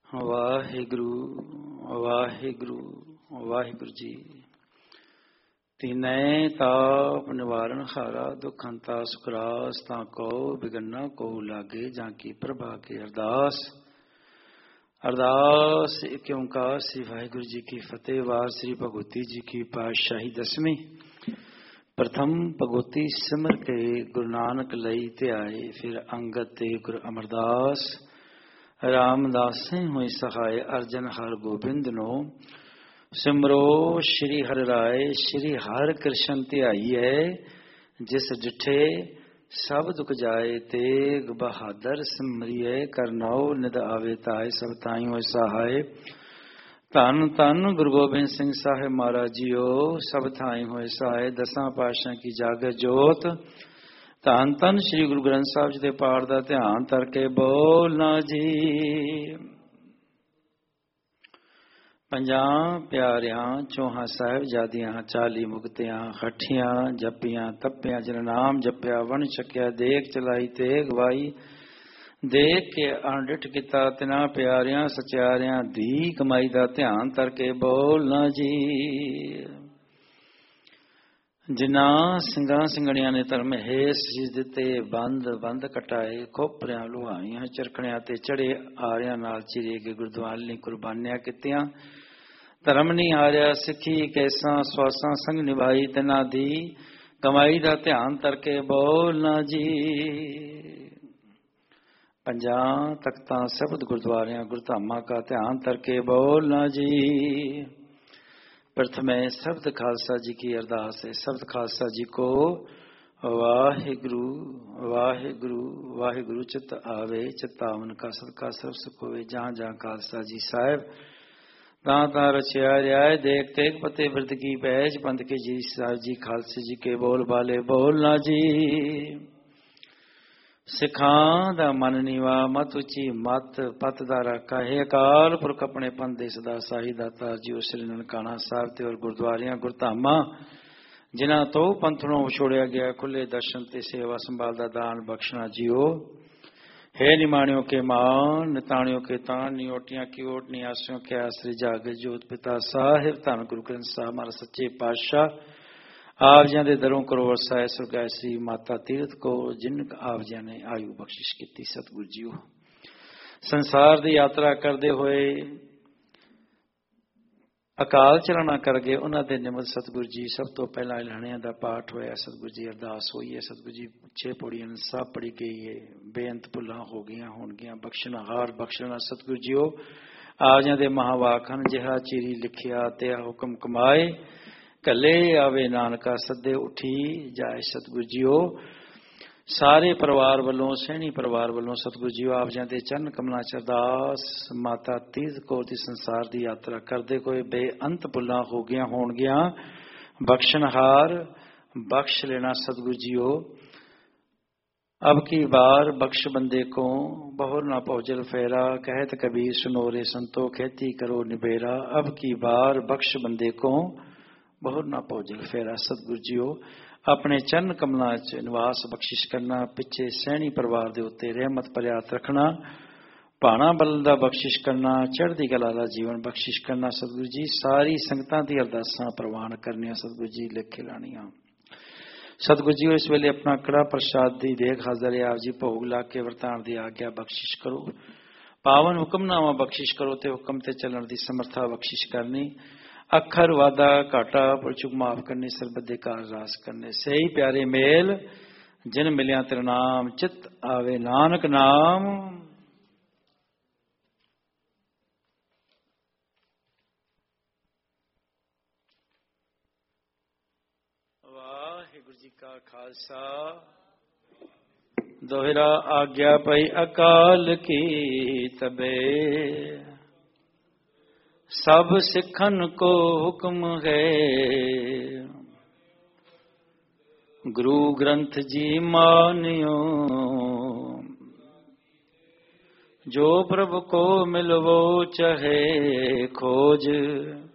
ਵਾਹਿਗੁਰੂ ਵਾਹਿਗੁਰੂ ਵਾਹਿਗੁਰੂ ਜੀ। ਤੀਨੈ ਤਾਪ ਨਿਵਾਰਨ ਹਾਰਾ ਦੁਖ ਹੰਤਾ ਸੁਖਰਾਸ ਤਾਂ ਕੋ ਬਿਗਨਾ ਕੋ ਲਾਗੇ ਜਾਂ ਕੀ ਪ੍ਰਭਾ ਕੇ ਅਰਦਾਸ। ਅਰਦਾਸ ਇੱਕ ਓਂਕਾਰ ਸ੍ਰੀ ਵਾਹਿਗੁਰੂ ਜੀ ਕੀ ਫਤਿਹ। ਵਾਰ ਸ੍ਰੀ ਭਗਵਤੀ ਜੀ ਕੀ ਪਾਤਸ਼ਾਹੀ ਦਸਵੀਂ। ਪ੍ਰਥਮ ਭਗਵਤੀ ਸਿਮਰ ਕੇ ਗੁਰੂ ਨਾਨਕ ਲਈ ਧਿਆਏ, ਫਿਰ ਅੰਗਦ ਤੇ ਗੁਰੂ ਅਮਰਦਾਸ। ਰਾਮਦਾਸ ਹੋਈ ਸਹਾਇ ਅਰਜਨ ਹਰ ਗੋਬਿੰਦ ਨੂੰ। ਸਿਮਰੋ ਸ਼੍ਰੀ ਹਰਿ ਰਾਏ ਸ਼੍ਰੀ ਹਰਿ ਕ੍ਰਿਸ਼ਨ ਧਿਆਈਐ। ਜਿਸ ਡਿਠੇ ਸਭ ਦੁਖ ਜਾਏ ਤੇਗ ਬਹਾਦਰ ਸਿਮਰਿਐ। ਕਰਨਾਉ ਨਿਦ ਆਵੇ ਤਾਏ ਸਭ ਤਾਈ ਹੋਇ ਸਹਾਇ। ਧੰਨ ਧੰਨ ਗੁਰੂ ਗੋਬਿੰਦ ਸਿੰਘ ਸਾਹਿਬ ਮਹਾਰਾਜ ਜੀਓ, ਸਭ ਥਾਈ ਹੋਏ ਸਹਾਇ। ਦਸਾਂ ਪਾਤਸ਼ਾਹਾਂ ਕੀ ਜਾਗਰ ਜੋਤ। ਧੰਨ ਧੰਨ ਸ੍ਰੀ ਗੁਰੂ ਗ੍ਰੰਥ ਸਾਹਿਬ ਜੀ ਦੇ ਪਾਠ ਦਾ ਧਿਆਨ ਕਰਕੇ ਬੋਲਣਾ ਜੀ। ਪੰਜਾਂ ਪਿਆਰਿਆਂ ਚੌਹਾਂ ਸਾਹਿਬਜ਼ਾਦੀਆਂ 40 ਮੁਕਤਿਆਂ ਹੱਠੀਆਂ ਜੱਪੀਆਂ ਤੱਪਿਆਂ। ਜਿਨ ਨਾਮ ਜਪਿਆ ਵਣ ਛਕਿਆ ਦੇਖ ਚਲਾਈ ਤੇ ਗਵਾਈ। ਦੇਖ ਕੇ ਅਣਡਿਠ ਕੀਤਾ ਤਿਨਾਂ ਪਿਆਰਿਆਂ ਸਚਿਆਰਿਆਂ ਦੀ ਕਮਾਈ ਦਾ ਧਿਆਨ ਕਰਕੇ ਬੋਲਣਾ ਜੀ। ਜਿਨ੍ਹਾਂ ਸਿੰਘਾਂ ਸਿੰਘਣੀਆਂ ਨੇ ਧਰਮ ਹੇਸ ਸੀਸ ਦਿੱਤੇ, ਬੰਦ ਬੰਦ ਕਟਾਏ, ਖੋਪਰਿਆਂ ਲੁਹਾਈਆਂ ਚਰਖਣਿਆਂ ਤੇ ਚੜੇ ਆਰਿਆਂ ਨਾਲ ਚਿਰੇ ਕੇ ਗੁਰਦੁਆਰੇ ਲਈ ਕੁਰਬਾਨੀਆਂ ਕੀਤੀਆਂ। ਧਰਮ ਨਹੀਂ ਹਾਰਿਆ ਸਿੱਖੀ ਕੈਸਾਂ ਸਵਾਸਾਂ ਸੰਗ ਨਿਭਾਈ। ਤਿਨਾਂ ਦੀ ਕਮਾਈ ਦਾ ਧਿਆਨ ਕਰਕੇ ਬੋਲਣਾ ਜੀ। ਪੰਜਾਂ ਤਖਤਾਂ ਸ਼ਬਦ ਗੁਰਦੁਆਰਿਆਂ ਗੁਰਧਾਮਾਂ ਕਾ ਧਿਆਨ ਕਰਕੇ ਬੋਲਣਾ ਜੀ। प्रथम शब्द खालसा जी की अरदास है। शब्द खालसा जी को वाहिगुरु वाहिगुरु वाहिगुरु चित आवे। चितावन का सदका सर्व सुख होवे। जहाँ जहाँ खालसा जी साहिब तां तां रचिया रियाय। देख तेग पते बिरद की पैज पंथ के जी साहिब जी खालसे जी के बोल बाले बोलना जी। ਸਿੱਖਾਂ ਦਾ ਮਨ ਨੀਵਾ ਮਤ ਉੱਚੀ ਮਤ ਪਤ ਦਾ ਰਾਖਾ ਹੈ। ਅਕਾਲ ਪੁਰਖ ਆਪਣੇ ਪੰਥ ਦੇ ਸਦਾ ਸਾਹੀ ਦਾਤਾ ਜੀ ਸ੍ਰੀ ਨਨਕਾਣਾ ਸਾਹਿਬ ਤੇ ਔਰ ਗੁਰਦੁਆਰਿਆਂ ਗੁਰਧਾਮਾਂ ਜਿਨ੍ਹਾਂ ਤੋਂ ਪੰਥ ਨੂੰ ਵਿਛੋੜਿਆ ਗਿਆ ਖੁੱਲੇ ਦਰਸ਼ਨ ਤੇ ਸੇਵਾ ਸੰਭਾਲ ਦਾ ਦਾਨ ਬਖਸ਼ਣਾ ਜੀਓ। ਹੈ ਨਿਮਾਣਿਓ ਕੇ ਮਾਨ ਨਿਤਾਣਿਓ ਕੇ ਤਾਨ ਨਿਓਟੀਆਂ ਕੀ ਓਟ ਨਿਆਸਿਓ ਕੇ ਆਸਰੇ ਜਾਗੇ ਜੋਤ ਪਿਤਾ ਸਾਹਿਬ ਧੰਨ ਗੁਰੂ ਗ੍ਰੰਥ ਸਾਹਿਬ ਮਹਾਰਾਜ ਸੱਚੇ ਪਾਤਸ਼ਾਹ। ਆਪ ਜੀ ਦੇ ਦਰੋਂ ਕਰੋ ਵਰਸਾਏ ਸੁਰਗਾਇ ਸ੍ਰੀ ਮਾਤਾ ਤੀਰਥ ਕੋ ਜਿਨ ਆਪ ਜੀ ਨੇ ਆਯੂ ਬਖਸ਼ਿਸ਼ ਕੀਤੀ। ਸਤਿਗੁਰੂ ਜੀਓ ਸੰਸਾਰ ਦੀ ਯਾਤਰਾ ਕਰਦੇ ਹੋਏ ਅਕਾਲ ਚਲਾਣਾ ਕਰ ਗਏ, ਉਹਨਾਂ ਦੇ ਨਿਮਤ ਸਤਿਗੁਰੂ ਜੀ ਸਭ ਤੋਂ ਪਹਿਲਾਂ ਇਲਾਣਿਆਂ ਦਾ ਪਾਠ ਹੋਇਆ। ਸਤਿਗੁਰੂ ਜੀ ਅਰਦਾਸ ਹੋਈ ਹੈ। ਸਤਿਗੁਰੂ ਜੀ 6 ਪੌੜੀਆਂ ਸਭ ਪੜੀ ਗਈ ਹੈ। ਬੇਅੰਤ ਭੁੱਲਾਂ ਹੋ ਗਈਆਂ ਹੋਣਗੀਆਂ ਬਖਸ਼ਣਾ ਹਾਰ ਬਖਸ਼ਣਾ। ਸਤਿਗੁਰੂ ਜੀਓ ਆਪ ਜੀ ਦੇ ਮਹਾਵਾਕ ਹਨ। ਜਿਹਾ ਚੀਰੀ ਲਿਖਿਆ ਤੇ ਹੁਕਮ ਕਮਾਏ। ਕੱਲੇ ਆਵੇ ਨਾਨਕਾ ਸੱਦੇ ਉੱਠੀ ਜਾਏ। ਸਤਿਗੁਰੂ ਜੀਓ ਸਾਰੇ ਪਰਿਵਾਰ ਵੱਲੋਂ ਸੈਣੀ ਪਰਿਵਾਰ ਵੱਲੋਂ ਸਤਿਗੁਰੂ ਜੀਓ ਆਪ ਜੀ ਦੇ ਚਰਨ ਕਮਲਾਂ ਚ ਅਰਦਾਸ। ਮਾਤਾ ਤੀਰਥ ਕੌਰ ਦੀ ਸੰਸਾਰ ਦੀ ਯਾਤਰਾ ਕਰਦੇ ਹੋਏ ਬੇਅੰਤ ਭੁੱਲਾਂ ਹੋ ਗਈਆਂ ਹੋਣਗੀਆਂ ਬਖਸ਼ਣਹਾਰ ਬਖਸ਼ ਲੈਣਾ। ਸਤਿਗੁਰੂ ਜੀਓ अब की बार बख्श बंदे को बहुर ना पहुँचल फेरा। कहत कबीर सुनो रे संतो खेती करो निबेरा। अब की बार बख्श बंदे को बहुर ना पहुँचल फेरा। सतगुरु जीओ अपने चरण कमलों च निवास बख्शिश करना। पिछे सैनी परिवार के उत्ते रहमत भरियात रखना। भाणा बल का बख्शिश करना। चढ़दी कला का जीवन बख्शिश करना। सतगुरु जी सारी संगतां दी अरदासां प्रवान करनियां। सतगुरु जी लिखे लाणियां। सतगुरु जी इस वेले अपना कड़ा प्रसाद की देख हाजर है। आप जी भोग ला के वरतान की आग्ञा बख्शिश करो। पावन हुक्मनामा बख्शिश करो ते हुक्म ते चलण की समर्था बख्शिश करनी। अखर वादा घाटा परचुक माफ करनी। सरबत दे कार रास करने। सही प्यारे मेल जिन मिलिया तेरा नाम चित आवे नानक नाम। वाहिगुरु जी का खालसा दोहरा आज्ञा पई अकाल की तबे। सब सिखन को हुक्म है गुरु ग्रंथ जी मानियो। जो प्रभु को मिलवो चाहे खोज